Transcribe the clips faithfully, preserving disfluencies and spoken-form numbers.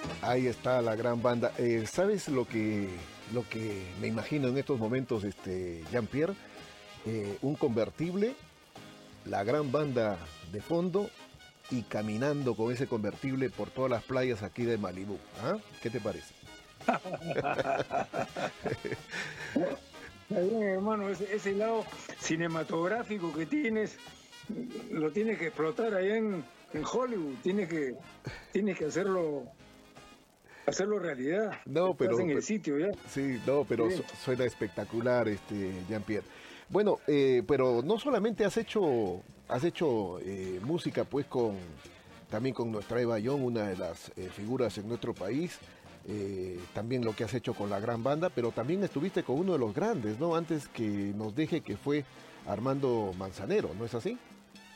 Ahí está la gran banda. Eh, ¿Sabes lo que, lo que me imagino en estos momentos, este, Jean-Pierre? Eh, un convertible, la gran banda de fondo y caminando con ese convertible por todas las playas aquí de Malibú. ¿Ah? ¿Qué te parece? Está bien, hermano, ese, ese lado cinematográfico que tienes, lo tienes que explotar allá en, en Hollywood, tienes que, tienes que hacerlo, hacerlo realidad. No, Estás pero, en el pero- sitio ya. sí, no, pero Sí. su- suena espectacular, este, Jean-Pierre. Bueno, eh, pero no solamente has hecho, has hecho eh, música, pues con también con nuestra Eva Young, una de las eh, figuras en nuestro país. Eh, también lo que has hecho con la gran banda, pero también estuviste con uno de los grandes, ¿no? Antes que nos deje, que fue Armando Manzanero, ¿no es así?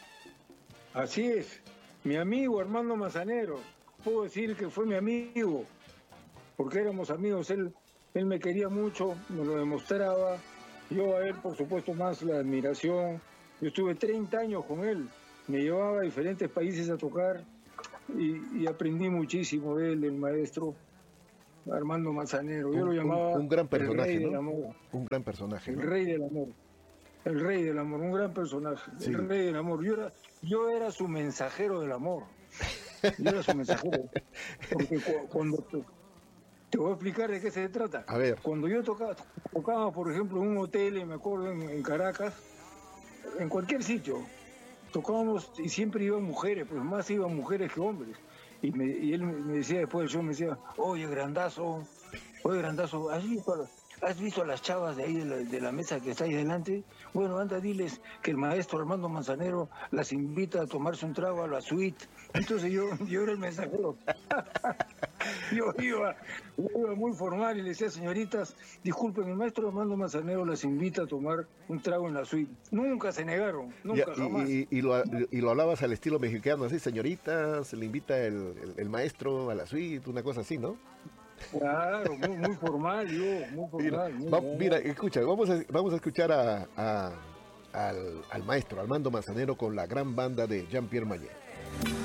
Así es, mi amigo Armando Manzanero, puedo decir que fue mi amigo, porque éramos amigos, él, él me quería mucho, me lo demostraba, yo a él por supuesto más la admiración, yo estuve treinta años con él, me llevaba a diferentes países a tocar y, y aprendí muchísimo de él, del maestro Armando Manzanero, yo Un, lo un- llamaba un gran el rey personaje, del ¿no? amor, Un gran personaje, el ¿no? rey del amor. El rey del amor, un gran personaje, Sí. el rey del amor. Yo era, yo era su mensajero del amor. Yo era su mensajero. Porque cu- cuando te, te voy a explicar de qué se trata. A ver. Cuando yo tocaba, tocaba por ejemplo, en un hotel, me acuerdo, en, en Caracas, en cualquier sitio, tocábamos y siempre iban mujeres, pues más iban mujeres que hombres. Y, me, y él me decía después del show, me decía, oye, grandazo, oye, grandazo, ¿has visto, ¿has visto a las chavas de ahí de la, de la mesa que está ahí delante? Bueno, anda, diles que el maestro Armando Manzanero las invita a tomarse un trago a la suite. Entonces yo, yo era el mensajero. Yo iba, yo iba muy formal y le decía, señoritas, disculpen, el maestro Armando Manzanero las invita a tomar un trago en la suite. Nunca se negaron, Y, nunca, jamás. y- y- y lo, y lo hablabas al estilo mexicano, así, señorita, se le invita el, el- el maestro a la suite, una cosa así, ¿no? Claro, muy, muy formal, yo, muy Mira, formal. Muy va- formal. mira, escucha, vamos a, vamos a escuchar a, a- al, al maestro Armando Manzanero con la gran banda de Jean-Pierre Mañé.